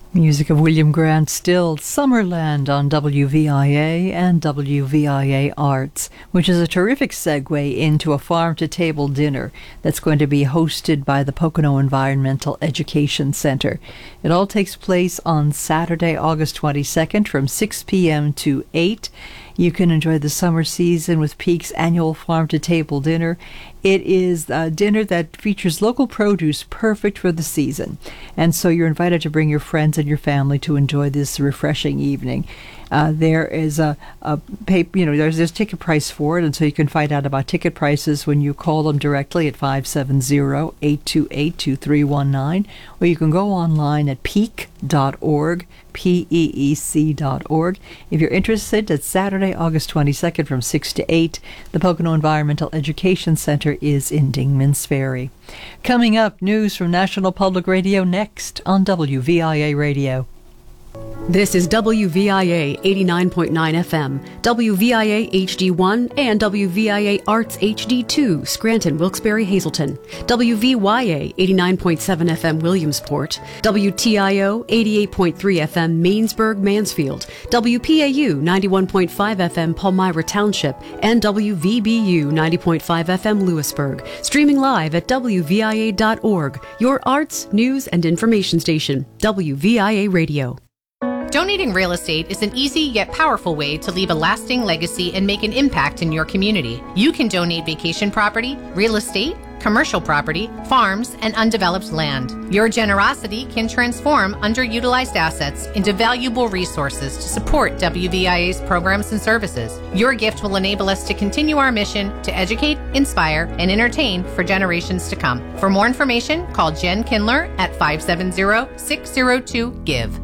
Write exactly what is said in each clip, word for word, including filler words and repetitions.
Music of William Grant Still, Summerland on W V I A and W V I A Arts, which is a terrific segue into a farm-to-table dinner that's going to be hosted by the Pocono Environmental Education Center. It all takes place on Saturday, August twenty-second from six p.m. to eight. You can enjoy the summer season with Peak's annual farm-to-table dinner. It is a dinner that features local produce, perfect for the season. And so you're invited to bring your friends and your family to enjoy this refreshing evening. Uh, there is a, a pay, you know, there's there's ticket price for it, and so you can find out about ticket prices when you call them directly at five seven zero, eight two eight, two three one nine, or you can go online at peak dot org, P E E C dot org. If you're interested, it's Saturday, August twenty-second from six to eight. The Pocono Environmental Education Center is in Dingman's Ferry. Coming up, news from National Public Radio next on W V I A Radio. This is W V I A eighty-nine point nine F M, W V I A H D one, and W V I A Arts H D two, Scranton, Wilkes-Barre, Hazleton, W V Y A eighty-nine point seven F M, Williamsport, W T I O eighty-eight point three F M, Mainsburg, Mansfield, W P A U ninety-one point five F M, Palmyra Township, and W V B U ninety point five F M, Lewisburg. Streaming live at W V I A dot org, your arts, news, and information station, W V I A Radio. Donating real estate is an easy yet powerful way to leave a lasting legacy and make an impact in your community. You can donate vacation property, real estate, commercial property, farms, and undeveloped land. Your generosity can transform underutilized assets into valuable resources to support W V I A's programs and services. Your gift will enable us to continue our mission to educate, inspire, and entertain for generations to come. For more information, call Jen Kindler at five seven zero, six zero two, give.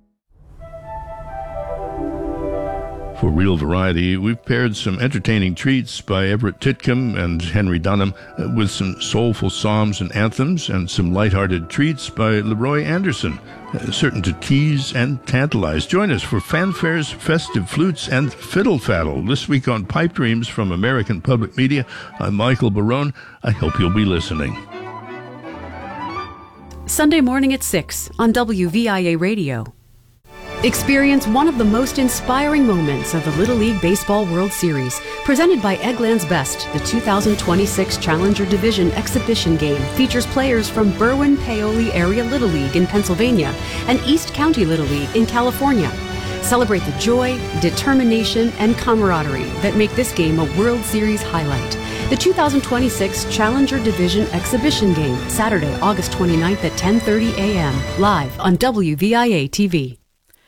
For Real Variety, we've paired some entertaining treats by Everett Titcomb and Henry Dunham with some soulful psalms and anthems, and some lighthearted treats by Leroy Anderson, certain to tease and tantalize. Join us for fanfares, festive flutes, and fiddle faddle this week on Pipe Dreams from American Public Media. I'm Michael Barone. I hope you'll be listening. Sunday morning at six on W V I A Radio. Experience one of the most inspiring moments of the Little League Baseball World Series, presented by Eggland's Best. The two thousand twenty-six Challenger Division exhibition game features players from Berwyn-Paoli Area Little League in Pennsylvania and East County Little League in California. Celebrate the joy, determination, and camaraderie that make this game a World Series highlight. The two thousand twenty-six Challenger Division exhibition game, Saturday, August twenty-ninth at ten thirty a.m., live on W V I A T V.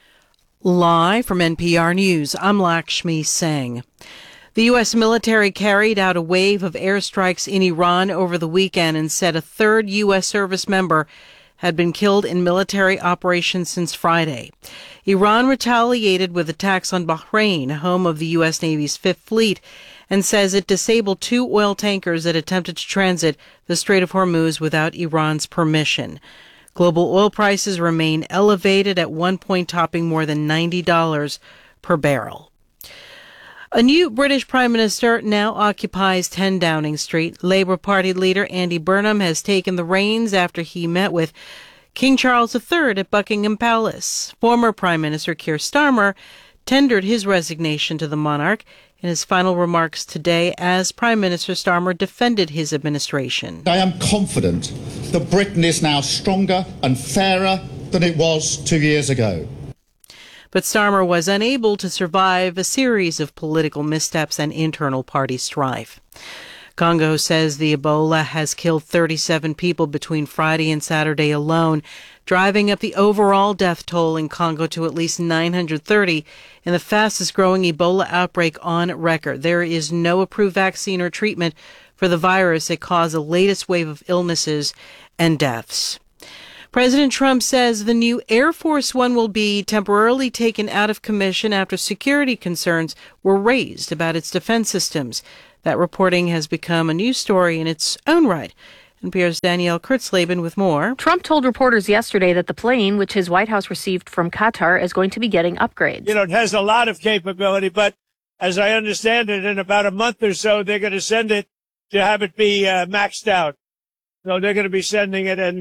Live from N P R News, I'm Lakshmi Singh. The U S military carried out a wave of airstrikes in Iran over the weekend and said a third U S service member had been killed in military operations since Friday. Iran retaliated with attacks on Bahrain, home of the U S Navy's Fifth Fleet, and says it disabled two oil tankers that attempted to transit the Strait of Hormuz without Iran's permission. Global oil prices remain elevated, at one point topping more than ninety dollars per barrel. A new British Prime Minister now occupies ten Downing Street. Labour Party leader Andy Burnham has taken the reins after he met with King Charles the Third at Buckingham Palace. Former Prime Minister Keir Starmer tendered his resignation to the monarch. In his final remarks today, as Prime Minister, Starmer defended his administration. I am confident that Britain is now stronger and fairer than it was two years ago. But Starmer was unable to survive a series of political missteps and internal party strife. Congo says the Ebola has killed thirty-seven people between Friday and Saturday alone, driving up the overall death toll in Congo to at least nine hundred thirty, in the fastest-growing Ebola outbreak on record. There is no approved vaccine or treatment for the virus that caused the latest wave of illnesses and deaths. President Trump says the new Air Force One will be temporarily taken out of commission after security concerns were raised about its defense systems. That reporting has become a news story in its own right. N P R's Danielle Kurtzleben with more. Trump told reporters yesterday that the plane, which his White House received from Qatar, is going to be getting upgrades. You know, it has a lot of capability, but as I understand it, in about a month or so, they're going to send it to have it be uh, maxed out. So they're going to be sending it, and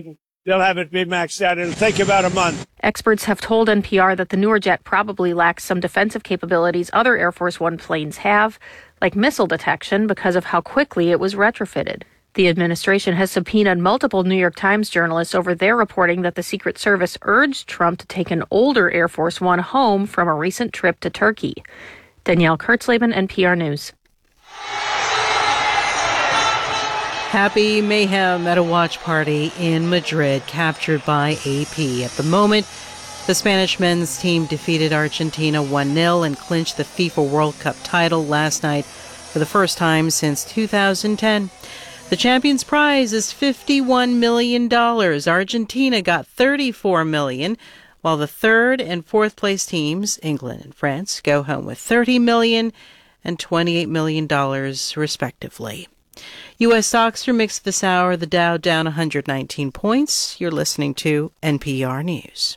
they'll have it be maxed out. It'll take about a month. Experts have told N P R that the newer jet probably lacks some defensive capabilities other Air Force One planes have, like missile detection, because of how quickly it was retrofitted. The administration has subpoenaed multiple New York Times journalists over their reporting that the Secret Service urged Trump to take an older Air Force One home from a recent trip to Turkey. Danielle Kurtzleben, N P R News. Happy mayhem at a watch party in Madrid, captured by A P. At the moment, the Spanish men's team defeated Argentina one nil and clinched the FIFA World Cup title last night for the first time since two thousand ten. The champion's prize is fifty-one million dollars. Argentina got thirty-four million dollars, while the third and fourth place teams, England and France, go home with thirty million dollars and twenty-eight million dollars, respectively. U S stocks are mixed this hour. The Dow down one hundred nineteen points. You're listening to N P R News.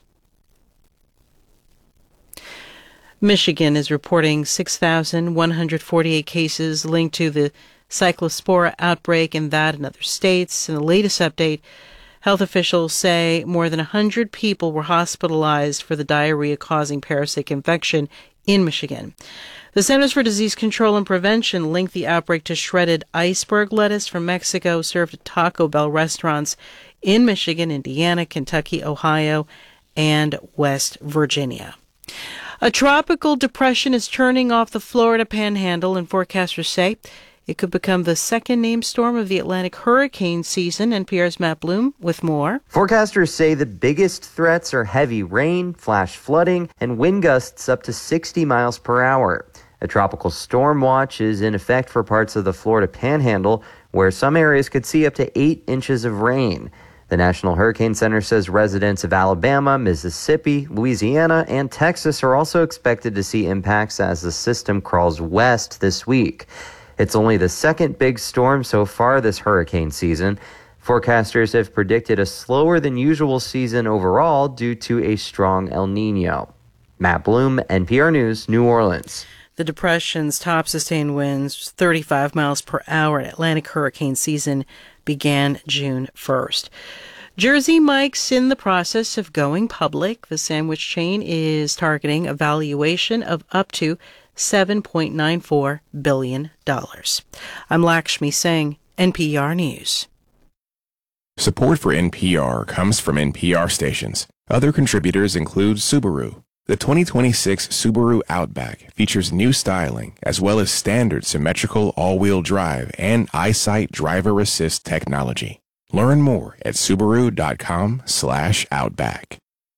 Michigan is reporting six thousand one hundred forty-eight cases linked to the cyclospora outbreak in that and other states. In the latest update, health officials say more than one hundred people were hospitalized for the diarrhea-causing parasitic infection in Michigan. The Centers for Disease Control and Prevention linked the outbreak to shredded iceberg lettuce from Mexico served at Taco Bell restaurants in Michigan, Indiana, Kentucky, Ohio, and West Virginia. A tropical depression is turning off the Florida Panhandle, and forecasters say it could become the second named storm of the Atlantic hurricane season. N P R's Matt Bloom with more. Forecasters say the biggest threats are heavy rain, flash flooding, and wind gusts up to sixty miles per hour. A tropical storm watch is in effect for parts of the Florida Panhandle, where some areas could see up to eight inches of rain. The National Hurricane Center says residents of Alabama, Mississippi, Louisiana, and Texas are also expected to see impacts as the system crawls west this week. It's only the second big storm so far this hurricane season. Forecasters have predicted a slower than usual season overall due to a strong El Nino. Matt Bloom, N P R News, New Orleans. The depression's top sustained winds, thirty-five miles per hour in Atlantic hurricane season, began June first. Jersey Mike's in the process of going public. The sandwich chain is targeting a valuation of up to seven point nine four billion dollars. I'm Lakshmi Singh, N P R News. Support for N P R comes from N P R stations. Other contributors include Subaru. The twenty twenty-six Subaru Outback features new styling as well as standard symmetrical all-wheel drive and EyeSight driver assist technology. Learn more at Subaru.com slash Outback.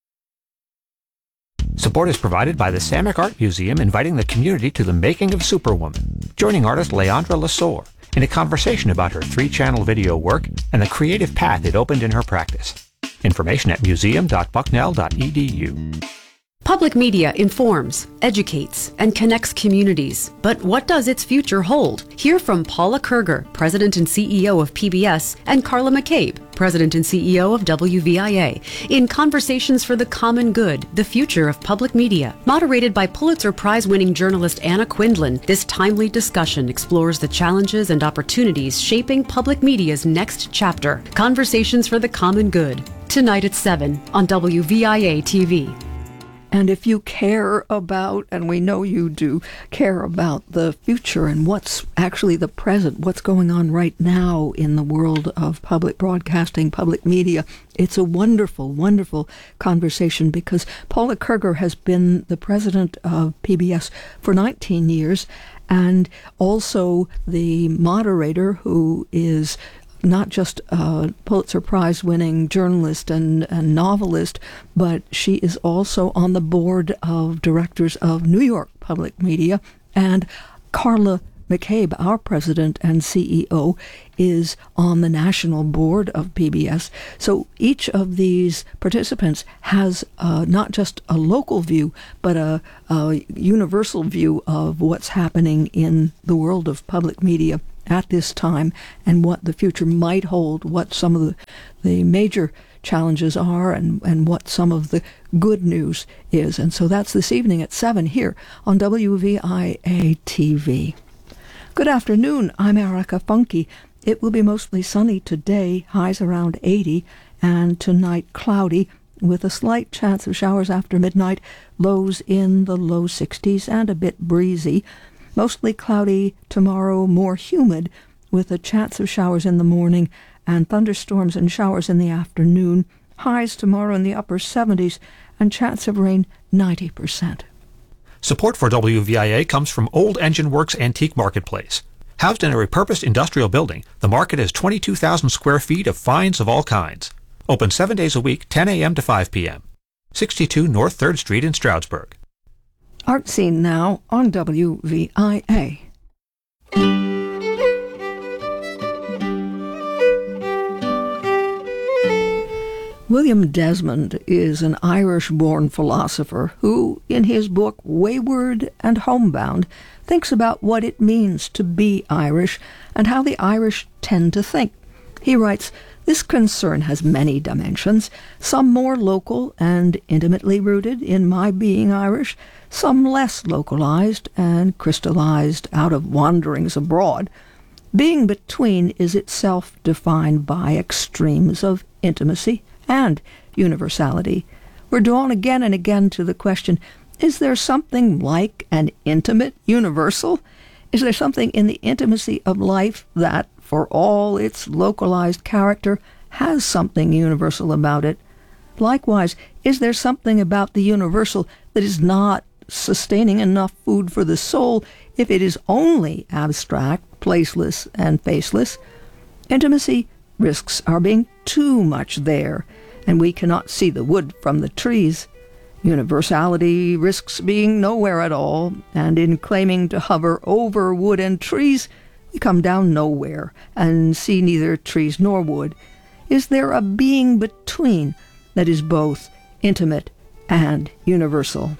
Support is provided by the Samick Art Museum, inviting the community to the making of Superwoman, joining artist Leandra Lasore in a conversation about her three-channel video work and the creative path it opened in her practice. Information at museum dot bucknell dot e d u. Public media informs, educates, and connects communities. But what does its future hold? Hear from Paula Kerger, President and C E O of P B S, and Carla McCabe, President and C E O of W V I A, in Conversations for the Common Good, the Future of Public Media. Moderated by Pulitzer Prize-winning journalist Anna Quindlen, this timely discussion explores the challenges and opportunities shaping public media's next chapter. Conversations for the Common Good, tonight at seven on W V I A T V. And if you care about, and we know you do, care about the future and what's actually the present, what's going on right now in the world of public broadcasting, public media, it's a wonderful, wonderful conversation because Paula Kerger has been the president of P B S for nineteen years and also the moderator who is not just a Pulitzer Prize-winning journalist and, and novelist, but she is also on the board of directors of New York Public Media. And Carla McCabe, our president and C E O, is on the national board of P B S. So each of these participants has uh, not just a local view, but a, a universal view of what's happening in the world of public media at this time and what the future might hold, what some of the, the major challenges are and, and what some of the good news is. And so that's this evening at seven here on W V I A T V. Good afternoon, I'm Erica Funke. It will be mostly sunny today, highs around eighty, and tonight cloudy, with a slight chance of showers after midnight, lows in the low sixties and a bit breezy. Mostly cloudy tomorrow, more humid, with a chance of showers in the morning and thunderstorms and showers in the afternoon. Highs tomorrow in the upper seventies and chance of rain ninety percent. Support for W V I A comes from Old Engine Works Antique Marketplace. Housed in a repurposed industrial building, the market is twenty-two thousand square feet of finds of all kinds. Open seven days a week, ten a.m. to five p.m. sixty-two North third Street in Stroudsburg. Art Scene now on W V I A. William Desmond is an Irish-born philosopher who, in his book Wayward and Homebound, thinks about what it means to be Irish and how the Irish tend to think. He writes, "This concern has many dimensions, some more local and intimately rooted in my being Irish, some less localized and crystallized out of wanderings abroad. Being between is itself defined by extremes of intimacy and universality. We're drawn again and again to the question, is there something like an intimate universal? Is there something in the intimacy of life that, for all its localized character, has something universal about it? Likewise, is there something about the universal that is not sustaining enough food for the soul if it is only abstract, placeless, and faceless? Intimacy risks our being too much there, and we cannot see the wood from the trees. Universality risks being nowhere at all, and in claiming to hover over wood and trees, we come down nowhere and see neither trees nor wood. Is there a being between that is both intimate and universal?"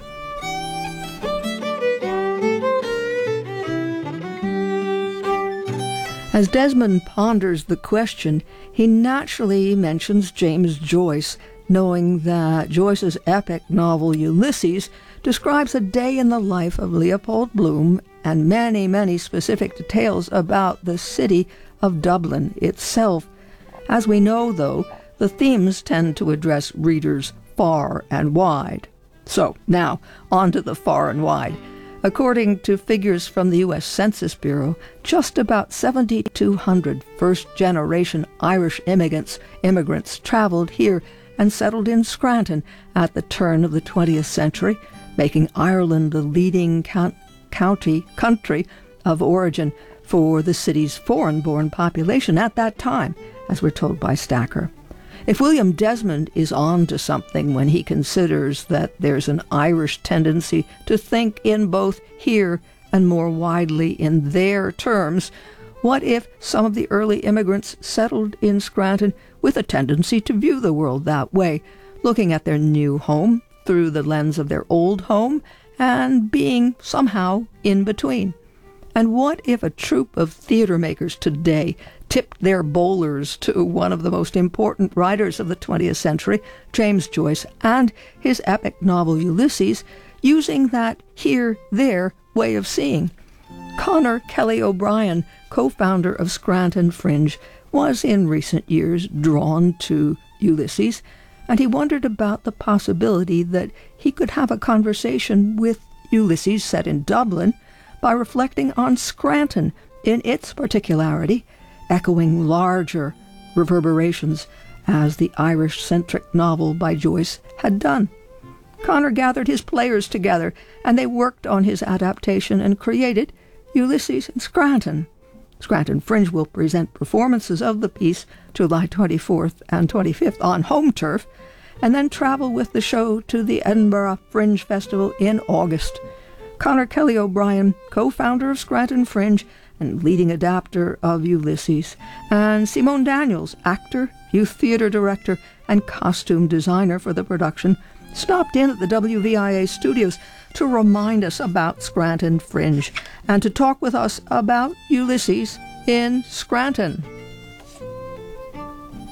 As Desmond ponders the question, he naturally mentions James Joyce, knowing that Joyce's epic novel Ulysses describes a day in the life of Leopold Bloom and many, many specific details about the city of Dublin itself. As we know, though, the themes tend to address readers far and wide. So, now, on to the far and wide. According to figures from the U S Census Bureau, just about seven thousand two hundred first-generation Irish immigrants, immigrants traveled here and settled in Scranton at the turn of the twentieth century, making Ireland the leading count, county country of origin for the city's foreign-born population at that time, as we're told by Stacker. If William Desmond is on to something when he considers that there's an Irish tendency to think in both here and more widely in their terms, what if some of the early immigrants settled in Scranton with a tendency to view the world that way, looking at their new home through the lens of their old home and being somehow in between? And what if a troupe of theater makers today tipped their bowlers to one of the most important writers of the twentieth century, James Joyce, and his epic novel Ulysses, using that here-there way of seeing? Conor Kelly O'Brien, co-founder of Scranton Fringe, was in recent years drawn to Ulysses, and he wondered about the possibility that he could have a conversation with Ulysses set in Dublin by reflecting on Scranton in its particularity, echoing larger reverberations as the Irish-centric novel by Joyce had done. Conor gathered his players together, and they worked on his adaptation and created Ulysses in Scranton. Scranton Fringe will present performances of the piece July twenty-fourth and twenty-fifth on home turf, and then travel with the show to the Edinburgh Fringe Festival in August. Conor Kelly O'Brien, co-founder of Scranton Fringe and leading adapter of Ulysses, and Simone Daniels, actor, youth theater director, and costume designer for the production, stopped in at the W V I A studios to remind us about Scranton Fringe and to talk with us about Ulysses in Scranton.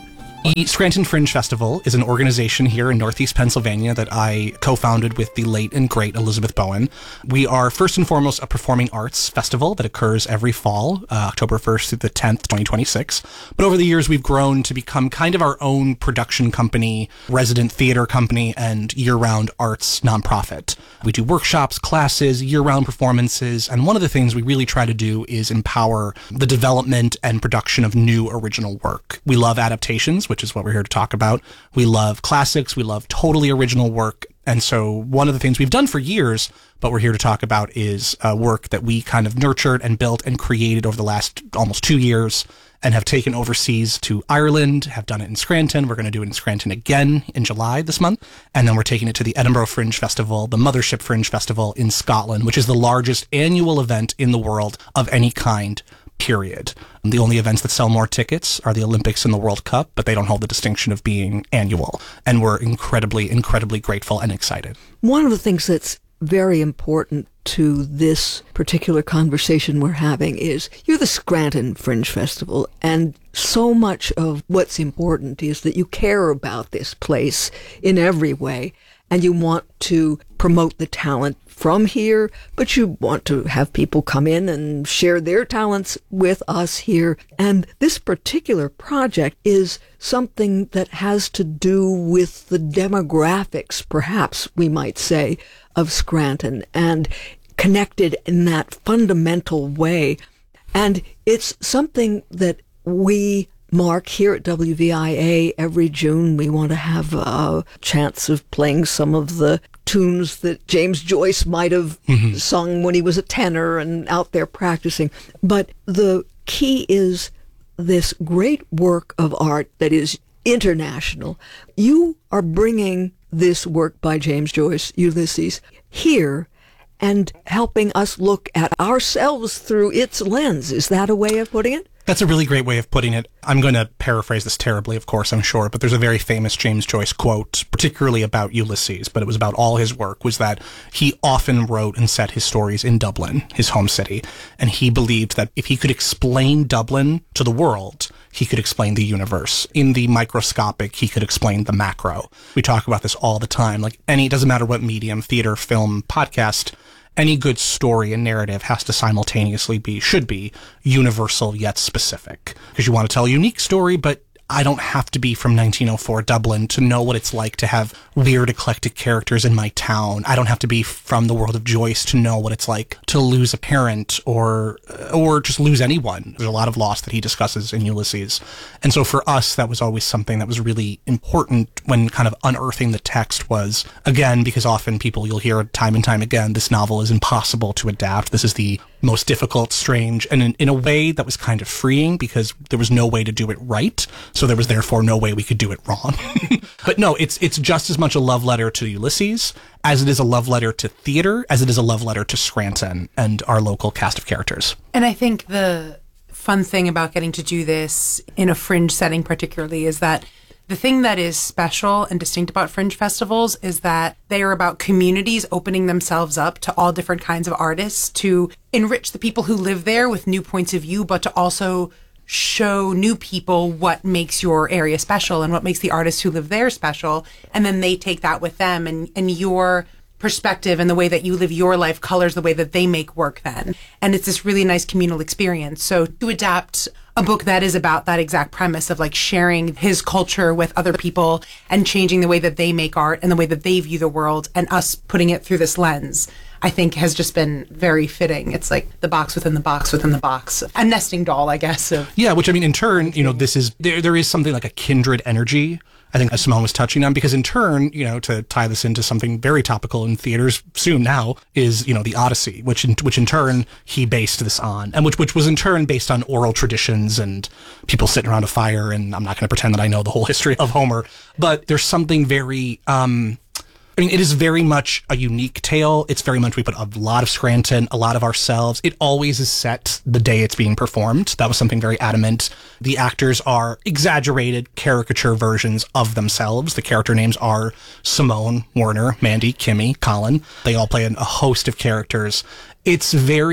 The Scranton Fringe Festival is an organization here in Northeast Pennsylvania that I co-founded with the late and great Elizabeth Bowen. We are first and foremost a performing arts festival that occurs every fall, uh, October first through the tenth, twenty twenty-six. But over the years, we've grown to become kind of our own production company, resident theater company, and year-round arts nonprofit. We do workshops, classes, year-round performances, and one of the things we really try to do is empower the development and production of new original work. We love adaptations, which is what we're here to talk about. We love classics. We love totally original work. And so one of the things we've done for years, but we're here to talk about, is uh, work that we kind of nurtured and built and created over the last almost two years and have taken overseas to Ireland, have done it in Scranton. We're going to do it in Scranton again in July this month. And then we're taking it to the Edinburgh Fringe Festival, the Mothership Fringe Festival in Scotland, which is the largest annual event in the world of any kind, period. The only events that sell more tickets are the Olympics and the World Cup, but they don't hold the distinction of being annual. And we're incredibly, incredibly grateful and excited. One of the things that's very important to this particular conversation we're having is you're the Scranton Fringe Festival, and so much of what's important is that you care about this place in every way, and you want to promote the talent from here, but you want to have people come in and share their talents with us here. And this particular project is something that has to do with the demographics, perhaps we might say, of Scranton, and connected in that fundamental way. And it's something that we mark here at W V I A every June. We want to have a chance of playing some of the tunes that James Joyce might have mm-hmm. sung when he was a tenor and out there practicing. But the key is this great work of art that is international. You are bringing this work by James Joyce, Ulysses, here and helping us look at ourselves through its lens. Is that a way of putting it? That's a really great way of putting it. I'm going to paraphrase this terribly, of course, I'm sure, but there's a very famous James Joyce quote, particularly about Ulysses, but it was about all his work, was that he often wrote and set his stories in Dublin, his home city, and he believed that if he could explain Dublin to the world, he could explain the universe. In the microscopic, he could explain the macro. We talk about this all the time. Like any, it doesn't matter what medium, theater, film, podcast, any good story and narrative has to simultaneously be, should be, universal yet specific. Because you want to tell a unique story, but I don't have to be from nineteen oh four Dublin to know what it's like to have weird, eclectic characters in my town. I don't have to be from the world of Joyce to know what it's like to lose a parent or or just lose anyone. There's a lot of loss that he discusses in Ulysses. And so for us, that was always something that was really important when kind of unearthing the text was, again, because often people, you'll hear time and time again, this novel is impossible to adapt. This is the most difficult, strange, and in, in a way that was kind of freeing because there was no way to do it right. So there was therefore no way we could do it wrong. But no, it's it's just as much a love letter to Ulysses as it is a love letter to theater, as it is a love letter to Scranton and our local cast of characters. And I think the fun thing about getting to do this in a fringe setting particularly is that the thing that is special and distinct about fringe festivals is that they are about communities opening themselves up to all different kinds of artists to enrich the people who live there with new points of view, but to also show new people what makes your area special and what makes the artists who live there special. And then they take that with them, and, and your perspective and the way that you live your life colors the way that they make work then. And it's this really nice communal experience. So to adapt a book that is about that exact premise of like sharing his culture with other people and changing the way that they make art and the way that they view the world and us putting it through this lens, I think has just been very fitting. It's like the box within the box within the box. A nesting doll, I guess. Of yeah, which I mean, in turn, you know, this is, there, there is something like a kindred energy, I think, as Simone was touching on, because in turn, you know, to tie this into something very topical in theaters soon now is, you know, the Odyssey, which in, which in turn he based this on, and which, which was in turn based on oral traditions and people sitting around a fire. And I'm not going to pretend that I know the whole history of Homer, but there's something very, um, I mean, it is very much a unique tale. It's very much, we put a lot of Scranton, a lot of ourselves. It always is set the day it's being performed. That was something very adamant. The actors are exaggerated caricature versions of themselves. The character names are Simone, Werner, Mandy, Kimmy, Colin. They all play a host of characters. It's very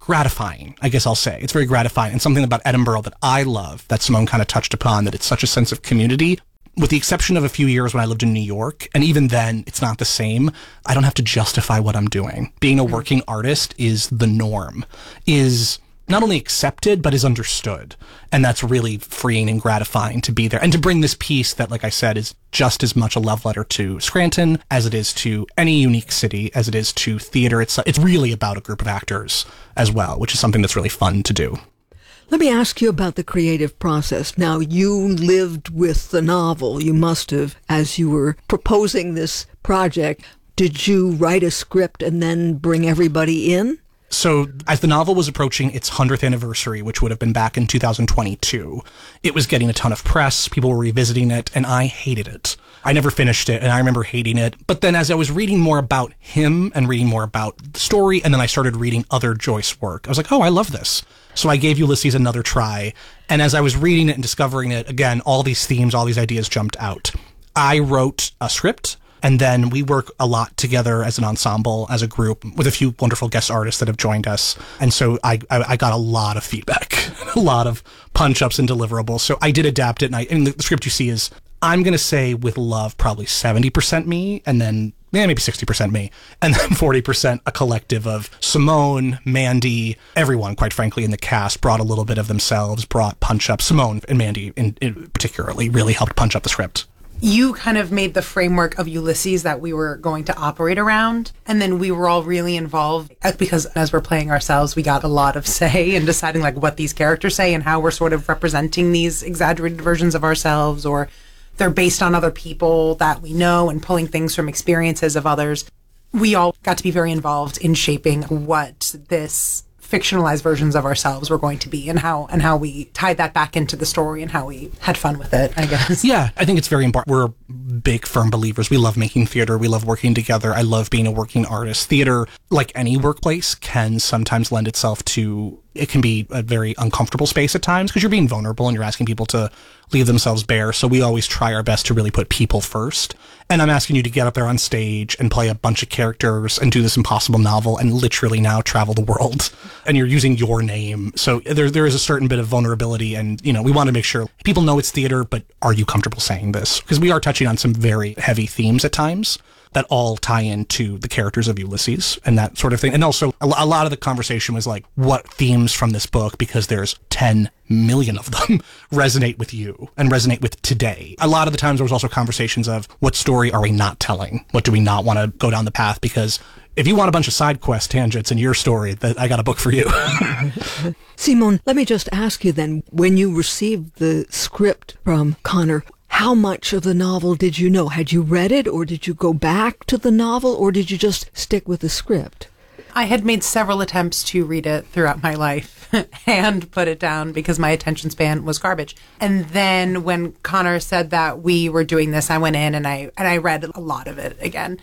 gratifying, I guess I'll say. It's very gratifying. And something about Edinburgh that I love, that Simone kind of touched upon, that it's such a sense of community. With the exception of a few years when I lived in New York, and even then, it's not the same. I don't have to justify what I'm doing. Being a working artist is the norm, is not only accepted, but is understood. And that's really freeing and gratifying to be there. And to bring this piece that, like I said, is just as much a love letter to Scranton as it is to any unique city, as it is to theater. It's, it's really about a group of actors as well, which is something that's really fun to do. Let me ask you about the creative process. Now, you lived with the novel. You must have, as you were proposing this project. Did you write a script and then bring everybody in? So as the novel was approaching its hundredth anniversary, which would have been back in two thousand twenty-two, it was getting a ton of press. People were revisiting it, and I hated it. I never finished it, and I remember hating it. But then as I was reading more about him and reading more about the story, and then I started reading other Joyce work, I was like, oh, I love this. So I gave Ulysses another try. And as I was reading it and discovering it, again, all these themes, all these ideas jumped out. I wrote a script. And then we work a lot together as an ensemble, as a group, with a few wonderful guest artists that have joined us. And so I, I, I got a lot of feedback, a lot of punch-ups and deliverables. So I did adapt it. And, I, and the, the script you see is, I'm going to say with love, probably seventy percent me, and then yeah, maybe sixty percent me, and then forty percent a collective of Simone, Mandy, everyone, quite frankly, in the cast brought a little bit of themselves, brought punch-up. Simone and Mandy in, in particularly really helped punch up the script. You kind of made the framework of Ulysses that we were going to operate around. And then we were all really involved because as we're playing ourselves, we got a lot of say in deciding like what these characters say and how we're sort of representing these exaggerated versions of ourselves, or they're based on other people that we know and pulling things from experiences of others. We all got to be very involved in shaping what this fictionalized versions of ourselves were going to be, and how and how we tied that back into the story and how we had fun with it, I guess. Yeah, I think it's very important. We're big, firm believers. We love making theater. We love working together. I love being a working artist. Theater, like any workplace, can sometimes lend itself to, it can be a very uncomfortable space at times because you're being vulnerable and you're asking people to leave themselves bare. So we always try our best to really put people first. And I'm asking you to get up there on stage and play a bunch of characters and do this impossible novel and literally now travel the world. And you're using your name. So there there is a certain bit of vulnerability. And, you know, we want to make sure people know it's theater, but are you comfortable saying this? Because we are touching on some very heavy themes at times that all tie into the characters of Ulysses and that sort of thing. And also, a, a lot of the conversation was like, what themes from this book, because there's ten million of them, resonate with you and resonate with today. A lot of the times there was also conversations of, what story are we not telling? What do we not want to go down the path? Because if you want a bunch of side quest tangents in your story, that I got a book for you. Simone, let me just ask you then, when you received the script from Connor, how much of the novel did you know? Had you read it, or did you go back to the novel, or did you just stick with the script? I had made several attempts to read it throughout my life and put it down because my attention span was garbage. And then when Connor said that we were doing this, I went in and I and I read a lot of it again.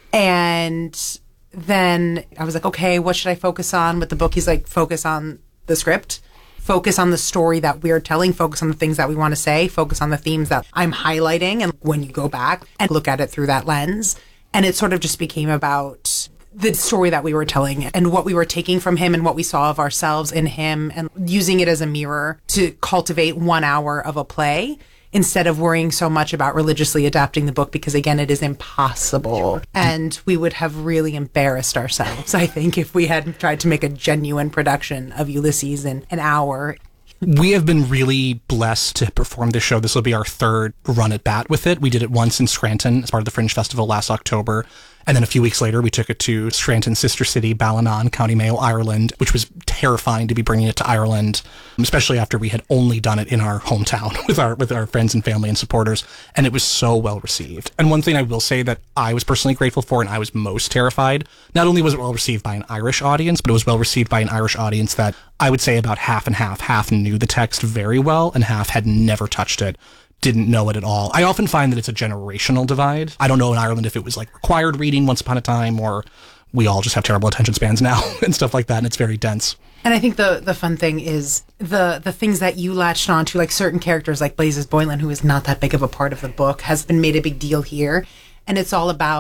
And then I was like, okay, what should I focus on with the book? He's like, focus on the script. Focus on the story that we're telling, focus on the things that we want to say, focus on the themes that I'm highlighting, and when you go back and look at it through that lens. And it sort of just became about the story that we were telling and what we were taking from him and what we saw of ourselves in him, and using it as a mirror to cultivate one hour of a play instead of worrying so much about religiously adapting the book, because again, it is impossible. And we would have really embarrassed ourselves, I think, if we had tried to make a genuine production of Ulysses in an hour. We have been really blessed to perform this show. This will be our third run at bat with it. We did it once in Scranton as part of the Fringe Festival last October. And then a few weeks later, we took it to Scranton's sister city, Ballinon, County Mayo, Ireland, which was terrifying to be bringing it to Ireland, especially after we had only done it in our hometown with our with our friends and family and supporters. And it was so well received. And one thing I will say that I was personally grateful for, and I was most terrified, not only was it well received by an Irish audience, but it was well received by an Irish audience that I would say about half and half. Half knew the text very well, and half had never touched it. Didn't know it at all. I often find that it's a generational divide. I don't know in Ireland if it was like required reading once upon a time, or we all just have terrible attention spans now and stuff like that, and it's very dense. And I think the the fun thing is the the things that you latched onto, like certain characters like Blazes Boylan, who is not that big of a part of the book, has been made a big deal here. And it's all about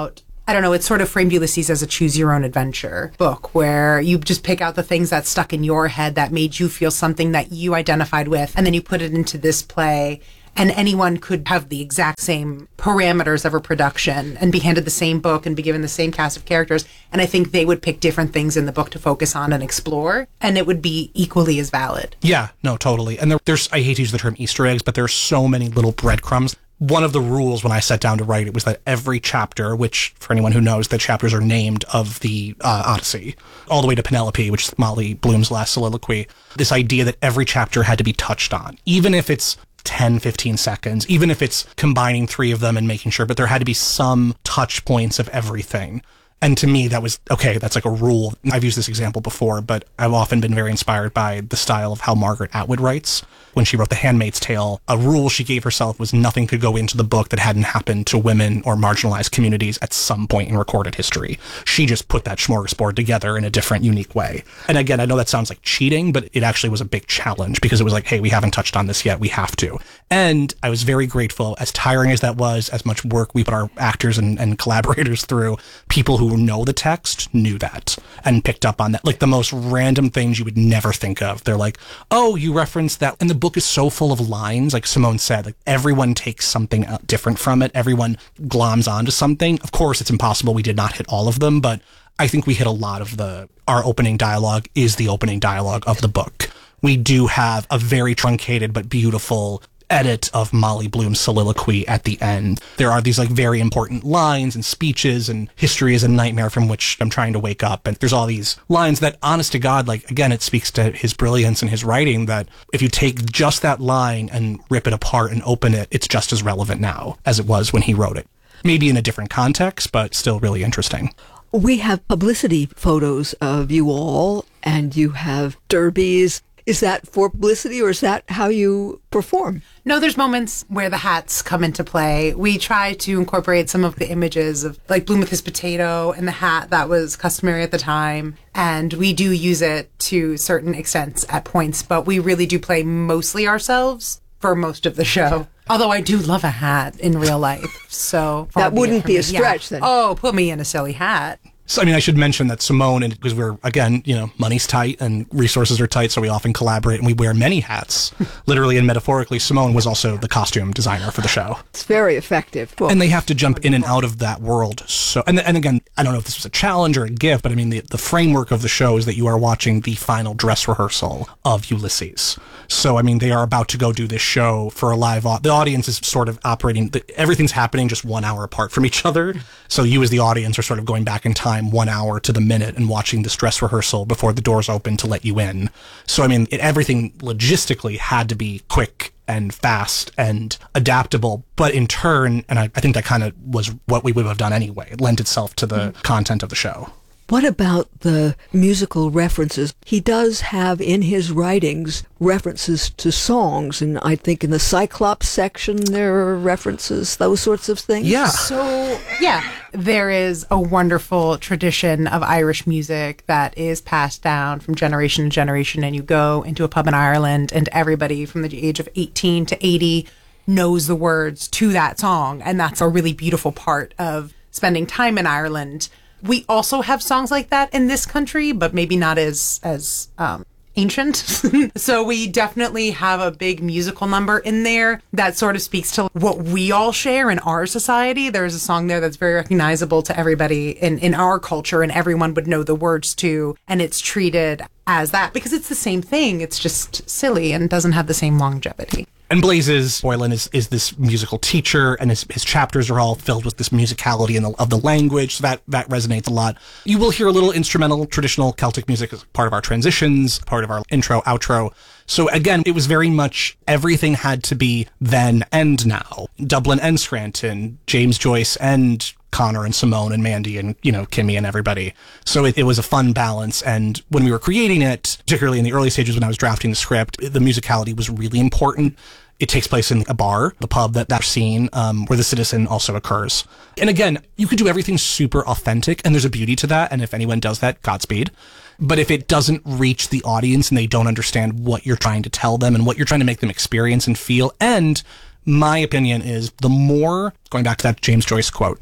I don't know, it sort of framed Ulysses as a choose your own adventure book where you just pick out the things that stuck in your head that made you feel something that you identified with, and then you put it into this play. And anyone could have the exact same parameters of a production and be handed the same book and be given the same cast of characters. And I think they would pick different things in the book to focus on and explore, and it would be equally as valid. Yeah, no, totally. And there, there's, I hate to use the term Easter eggs, but there's so many little breadcrumbs. One of the rules when I sat down to write it was that every chapter, which for anyone who knows, the chapters are named of the uh, Odyssey, all the way to Penelope, which is Molly Bloom's last soliloquy, this idea that every chapter had to be touched on, even if it's ten, fifteen seconds, even if it's combining three of them and making sure, but there had to be some touch points of everything. And to me, that was, okay, that's like a rule. I've used this example before, but I've often been very inspired by the style of how Margaret Atwood writes. When she wrote The Handmaid's Tale, a rule she gave herself was nothing could go into the book that hadn't happened to women or marginalized communities at some point in recorded history. She just put that smorgasbord together in a different, unique way. And again, I know that sounds like cheating, but it actually was a big challenge because it was like, hey, we haven't touched on this yet. We have to. And I was very grateful, as tiring as that was, as much work we put our actors and, and collaborators through, people who know the text knew that and picked up on that. Like the most random things you would never think of. They're like, oh, you referenced that. And the book is so full of lines. Like Simone said, like everyone takes something different from it. Everyone gloms onto something. Of course, it's impossible. We did not hit all of them, but I think we hit a lot of the, our opening dialogue is the opening dialogue of the book. We do have a very truncated but beautiful edit of Molly Bloom's soliloquy at the end. There are these like very important lines and speeches, and history is a nightmare from which I'm trying to wake up. And there's all these lines that, honest to God, like, again, it speaks to his brilliance and his writing, that if you take just that line and rip it apart and open it, it's just as relevant now as it was when he wrote it. Maybe in a different context, but still really interesting. We have publicity photos of you all, and you have derbies. Is that for publicity, or is that how you perform? No, there's moments where the hats come into play. We try to incorporate some of the images of like Bloom with his potato and the hat that was customary at the time. And we do use it to certain extents at points, but we really do play mostly ourselves for most of the show. Although I do love a hat in real life, so that wouldn't be a stretch, yeah. then. Oh, put me in a silly hat. So, I mean, I should mention that Simone, and because we're, again, you know, money's tight and resources are tight, so we often collaborate and we wear many hats, literally and metaphorically. Simone was also the costume designer for the show. It's very effective. Well, and they have to jump in and out of that world. So, and, and again, I don't know if this was a challenge or a gift, but I mean, the, the framework of the show is that you are watching the final dress rehearsal of Ulysses. So, I mean, they are about to go do this show for a live audience. The audience is sort of operating, the, everything's happening just one hour apart from each other. So you as the audience are sort of going back in time one hour to the minute and watching this dress rehearsal before the doors open to let you in. So, I mean, it, everything logistically had to be quick and fast and adaptable, but in turn, and I, I think that kind of was what we would have done anyway, it lent itself to the mm. content of the show. What about the musical references? He does have in his writings references to songs, and I think in the Cyclops section there are references, those sorts of things. Yeah. So, yeah, there is a wonderful tradition of Irish music that is passed down from generation to generation, and you go into a pub in Ireland and everybody from the age of eighteen to eighty knows the words to that song, and that's a really beautiful part of spending time in Ireland. We also have songs like that in this country, but maybe not as as um, ancient. So we definitely have a big musical number in there that sort of speaks to what we all share in our society. There's a song there that's very recognizable to everybody in, in our culture, and everyone would know the words to, and it's treated as that because it's the same thing. It's just silly and doesn't have the same longevity. And Blazes Boylan is, is this musical teacher, and his, his chapters are all filled with this musicality in the, of the language, so that, that resonates a lot. You will hear a little instrumental, traditional Celtic music as part of our transitions, part of our intro, outro. So again, it was very much everything had to be then and now. Dublin and Scranton, James Joyce and Connor and Simone and Mandy and, you know, Kimmy and everybody. So it, it was a fun balance. And when we were creating it, particularly in the early stages when I was drafting the script, the musicality was really important. It takes place in a bar, the pub that that scene, um, where the citizen also occurs. And again, you could do everything super authentic, and there's a beauty to that. And if anyone does that, Godspeed. But if it doesn't reach the audience and they don't understand what you're trying to tell them and what you're trying to make them experience and feel, and my opinion is the more, going back to that James Joyce quote,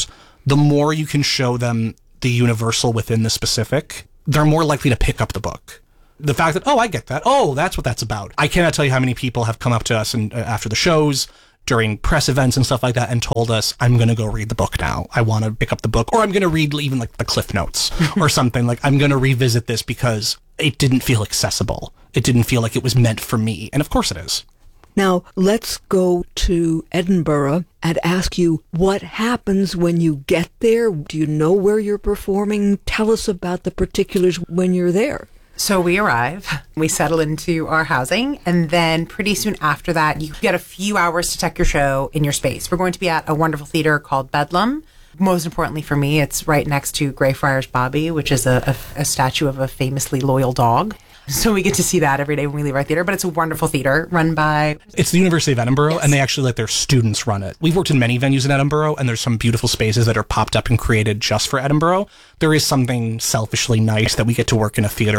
the more you can show them the universal within the specific, they're more likely to pick up the book. The fact that, oh, I get that. Oh, that's what that's about. I cannot tell you how many people have come up to us and uh, after the shows, during press events and stuff like that, and told us, I'm going to go read the book now. I want to pick up the book, or I'm going to read even like the Cliff Notes or something. Like, I'm going to revisit this because it didn't feel accessible. It didn't feel like it was meant for me. And of course it is. Now, let's go to Edinburgh and ask you what happens when you get there. Do you know where you're performing? Tell us about the particulars when you're there. So we arrive, we settle into our housing, and then pretty soon after that, you get a few hours to tech your show in your space. We're going to be at a wonderful theater called Bedlam. Most importantly for me, it's right next to Greyfriars Bobby, which is a, a, a statue of a famously loyal dog. So we get to see that every day when we leave our theater, but it's a wonderful theater run by... It's the University of Edinburgh, Yes. and they actually let their students run it. We've worked in many venues in Edinburgh, and there's some beautiful spaces that are popped up and created just for Edinburgh. There is something selfishly nice that we get to work in a theater